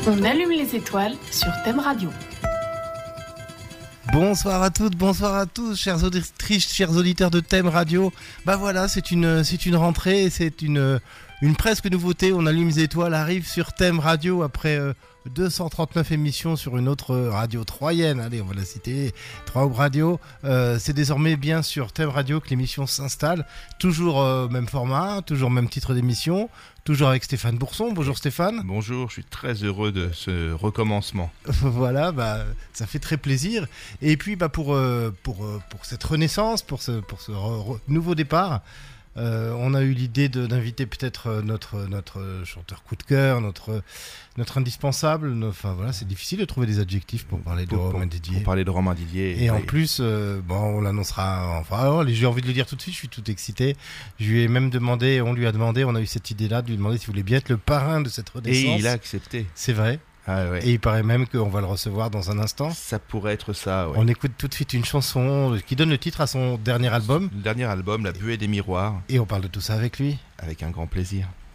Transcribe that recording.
On allume les étoiles sur Thème Radio. Bonsoir à toutes, bonsoir à tous, chères auditrices, chers auditeurs de Thème Radio. Bah voilà, c'est une rentrée, c'est une presque nouveauté. On allume les étoiles, arrive sur Thème Radio après 239 émissions sur une autre radio troyenne. Allez, on va la citer, Trois Radio. C'est désormais bien sur Thème Radio que l'émission s'installe. Toujours même format, toujours même titre d'émission. Toujours avec Stéphane Bourson. Bonjour Stéphane. Bonjour, je suis très heureux de ce recommencement. Voilà, ça fait très plaisir. Et puis pour cette renaissance, pour ce nouveau départ, on a eu l'idée d'inviter peut-être notre chanteur coup de cœur, notre indispensable. Enfin voilà, c'est difficile de trouver des adjectifs pour parler de Romain Didier. Pour parler de Romain Didier. Et en plus, on l'annoncera. Enfin, j'ai envie de le dire tout de suite. Je suis tout excité. Je lui ai même demandé, on lui a demandé, on a eu cette idée-là de lui demander s'il voulait bien être le parrain de cette renaissance. Et il a accepté. C'est vrai. Ah ouais. Et il paraît même qu'on va le recevoir dans un instant. Ça pourrait être ça, ouais. On écoute tout de suite une chanson qui donne le titre à son dernier album. Le dernier album, La Buée des Miroirs. Et on parle de tout ça avec lui. Avec un grand plaisir.